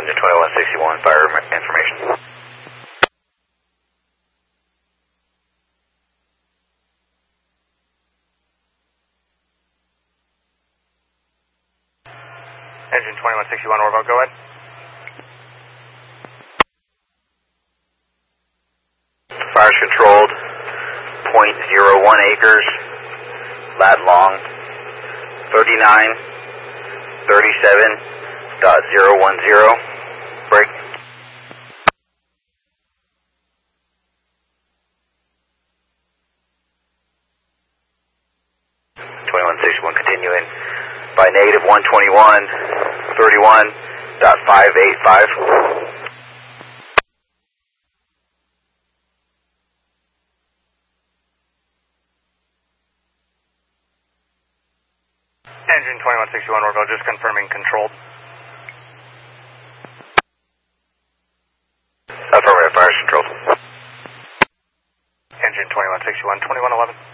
Engine 2161, fire information. Engine 2161, Orville, go ahead. Fire's controlled, 0.01 acres, lat long, 3937.010, break. 2161 continuing by negative 121, 31.585. Engine 2161, Orville, just confirming controlled. Affirmative, fire's controlled. Engine 2161, 2111.